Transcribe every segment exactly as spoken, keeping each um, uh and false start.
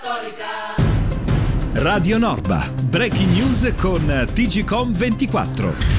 Radio Norba, breaking news con T G Com ventiquattro.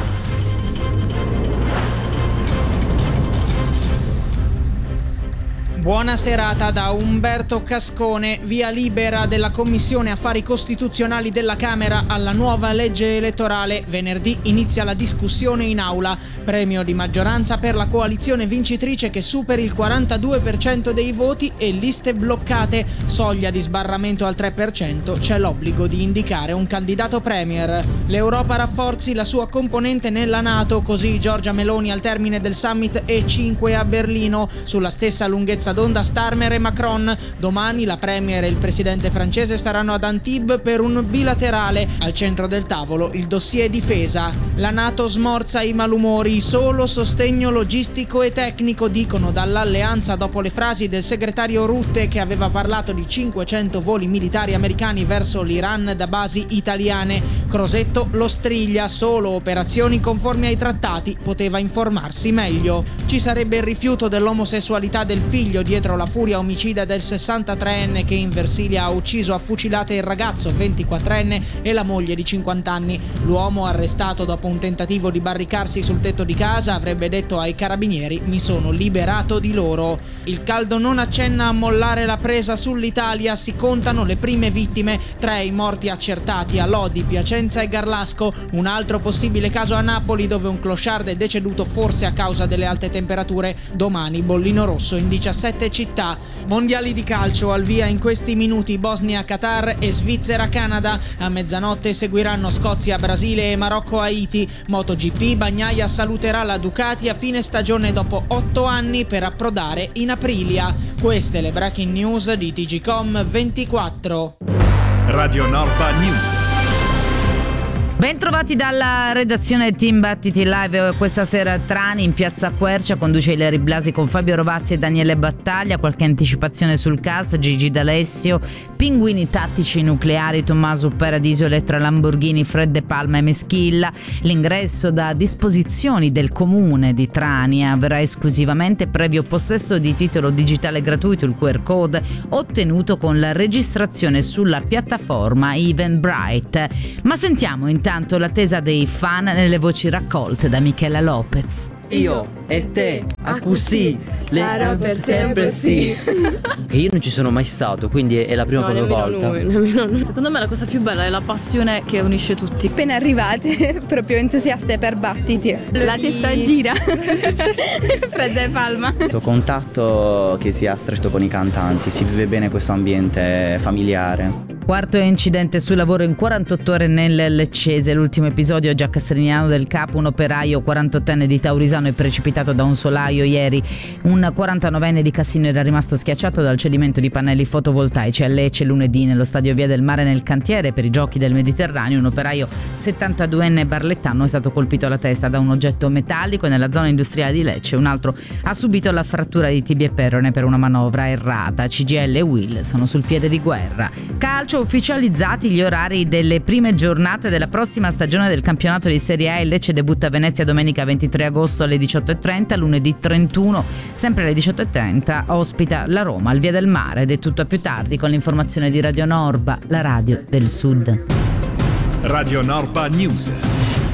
Buona serata da Umberto Cascone. Via libera della Commissione Affari Costituzionali della Camera alla nuova legge elettorale. Venerdì inizia la discussione in aula. Premio di maggioranza per la coalizione vincitrice che superi il quarantadue per cento dei voti e liste bloccate. Soglia di sbarramento al tre per cento. C'è l'obbligo di indicare un candidato premier. L'Europa rafforzi la sua componente nella NATO, così Giorgia Meloni al termine del summit E cinque a Berlino. Sulla stessa lunghezza d'onda Starmer e Macron. Domani la premier e il presidente francese saranno ad Antibes per un bilaterale. Al centro del tavolo il dossier difesa. La NATO smorza i malumori, solo sostegno logistico e tecnico, dicono dall'alleanza dopo le frasi del segretario Rutte che aveva parlato di cinquecento voli militari americani verso l'Iran da basi italiane. Crosetto lo striglia, solo operazioni conformi ai trattati, poteva informarsi meglio. Ci sarebbe il rifiuto dell'omosessualità del figlio dietro la furia omicida del sessantatreenne che in Versilia ha ucciso a fucilate il ragazzo ventiquattrenne e la moglie di cinquanta anni. L'uomo, arrestato dopo un tentativo di barricarsi sul tetto di casa, avrebbe detto ai carabinieri: mi sono liberato di loro. Il caldo non accenna a mollare la presa sull'Italia, si contano le prime vittime, tre i morti accertati a Lodi, Piacenza e Garlasco, un altro possibile caso a Napoli dove un clochard è deceduto forse a causa delle alte temperature. Domani bollino rosso in diciassette città. Mondiali di calcio al via in questi minuti: Bosnia-Qatar e Svizzera-Canada. A mezzanotte seguiranno Scozia-Brasile e Marocco-Haiti. MotoGP, Bagnaia saluterà la Ducati a fine stagione dopo otto anni per approdare in Aprilia. Queste le breaking news di T G Com ventiquattro. Radio Norba News. Bentrovati dalla redazione Team Battiti Live. Questa sera Trani in piazza Quercia conduce Ilari Blasi con Fabio Rovazzi e Daniele Battaglia. Qualche anticipazione sul cast: Gigi D'Alessio, Pinguini Tattici Nucleari, Tommaso Paradiso, Elettra Lamborghini, Fred De Palma e Meschilla. L'ingresso da disposizioni del comune di Trani avverrà esclusivamente previo possesso di titolo digitale gratuito, il Q R code ottenuto con la registrazione sulla piattaforma Eventbrite. Ma sentiamo intanto l'attesa dei fan nelle voci raccolte da Michela Lopez. Io e te, a così, sarà per sempre sì. Che io non ci sono mai stato, quindi è la prima no, proprio volta. Noi, noi. Secondo me la cosa più bella è la passione che unisce tutti. Appena arrivate, proprio entusiaste per Battiti. La testa gira. Fred e Palma. Questo contatto che si ha stretto con i cantanti, si vive bene questo ambiente familiare. Quarto incidente sul lavoro in quarantotto ore nel Leccese. L'ultimo episodio a Giacastrignano del Capo: un operaio quarantottenne di Taurisano è precipitato da un solaio ieri. Un quarantanovenne di Cassino era rimasto schiacciato dal cedimento di pannelli fotovoltaici a Lecce. Lunedì nello stadio Via del Mare, nel cantiere per i giochi del Mediterraneo, un operaio settantaduenne barlettano è stato colpito alla testa da un oggetto metallico nella zona industriale di Lecce. Un altro ha subito la frattura di tibia e perone per una manovra errata. C G I L e U I L sono sul piede di guerra. Calcio: ufficializzati gli orari delle prime giornate della prossima stagione del campionato di Serie A. Il Lecce debutta a Venezia domenica ventitré agosto alle diciotto e trenta. Lunedì trentuno, sempre alle diciotto e trenta, ospita la Roma al Via del Mare. Ed è tutto a più tardi con l'informazione di Radio Norba, la radio del Sud. Radio Norba News.